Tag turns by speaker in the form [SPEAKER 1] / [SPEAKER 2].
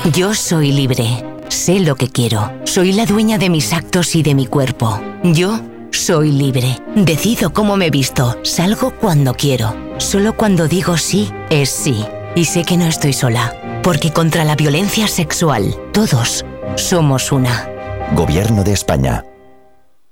[SPEAKER 1] Yo soy libre. Sé lo que quiero. Soy la dueña de mis actos y de mi cuerpo. Yo soy libre. Decido cómo me visto. Salgo cuando quiero. Solo cuando digo sí, es sí. Y sé que no estoy sola. Porque contra la violencia sexual, todos somos una.
[SPEAKER 2] Gobierno de España.